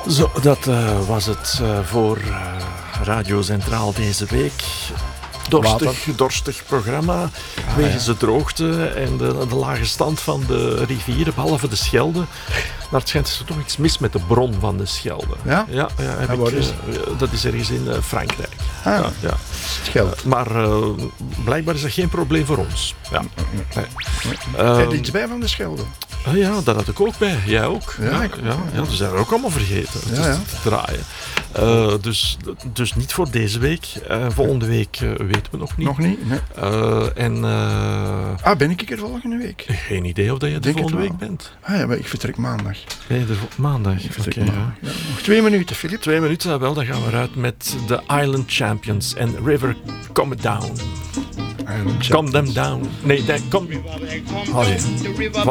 Zo, dat was het voor Radio Centraal deze week. Dorstig programma, wegens de droogte en de lage stand van de rivieren, behalve de Schelde. Maar het schijnt er toch iets mis met de bron van de Schelde. Ja? Ja, dat is ergens in Frankrijk. Ah, ja. Scheld. Maar blijkbaar is dat geen probleem voor ons. Ja. Heb je iets bij van de Schelde? Ja, dat had ik ook bij. Jij ook? Ja, dat zijn we ook allemaal vergeten te draaien. Dus niet voor deze week. Volgende week weten we nog niet. Nog niet? Nee. Ben ik er volgende week? Geen idee of dat je de volgende week bent. Maar ik vertrek maandag. Ben je er maandag? Ik vertrek maandag. Ja. Nog 2 minuten, Filip. 2 minuten, wel, dan gaan we eruit met de Island Champions en River Come Down. Come them down. Nee, come...